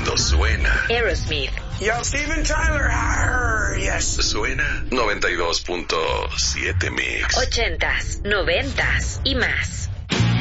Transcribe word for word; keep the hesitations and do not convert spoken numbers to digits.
Esto suena. Aerosmith. Yo, Steven Tyler. Arr, yes. Suena noventa y dos punto siete Mix. Ochentas, noventas y más.